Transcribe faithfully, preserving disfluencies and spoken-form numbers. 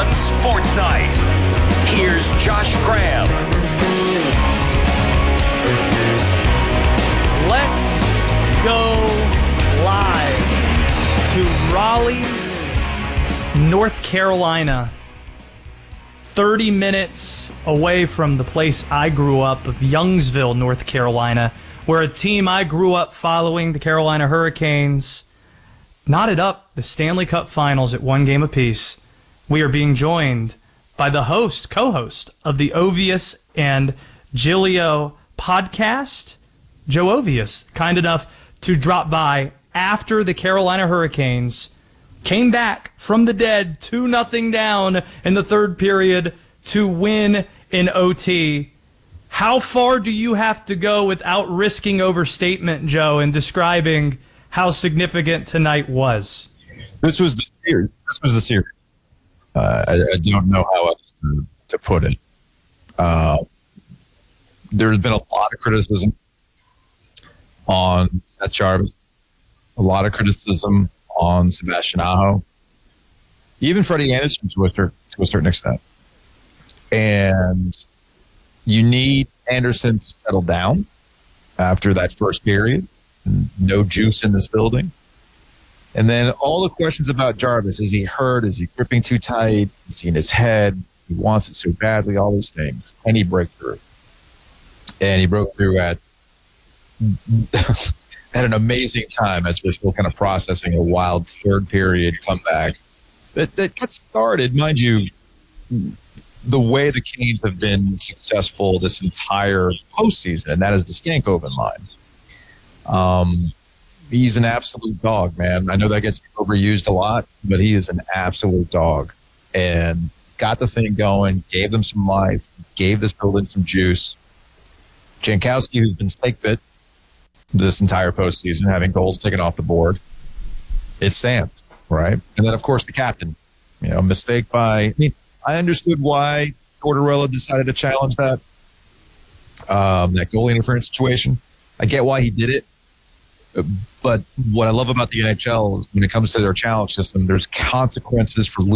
on Sports Night. Here's Josh Graham. Let's go live to Raleigh, North Carolina. thirty minutes away from the place I grew up of Youngsville, North Carolina, where a team I grew up following, the Carolina Hurricanes, knotted up the Stanley Cup Finals at one game apiece. We are being joined by the host, co-host of the Ovius and Giglio podcast, Joe Ovius, kind enough to drop by after the Carolina Hurricanes came back from the dead two nothing down in the third period to win in O T. How far do you have to go without risking overstatement, Joe, in describing how significant tonight was? This was the series. This was the series. Uh, I, I don't know how else to, to put it. Uh, there's been a lot of criticism on Seth Jarvis, a lot of criticism on Sebastian Aho, even Freddie Anderson to a, to a certain extent. And you need Anderson to settle down after that first period. No juice in this building. And then all the questions about Jarvis. Is he hurt? Is he gripping too tight? Is he in his head? He wants it so badly, all these things. And he breaks through. And he broke through at at an amazing time as we're still kind of processing a wild third period comeback that, that got started, mind you, the way the Canes have been successful this entire postseason, and that is the Stankoven line. Um, he's an absolute dog, man. I know that gets overused a lot, but he is an absolute dog and got the thing going, gave them some life, gave this building some juice. Jankowski, who's been snake bit this entire postseason, having goals taken off the board, it stands, right? And then, of course, the captain, you know, mistake by, I mean, I understood why Tortorella decided to challenge that, um, that goalie interference situation. I get why he did it. But what I love about the N H L is when it comes to their challenge system, there's consequences for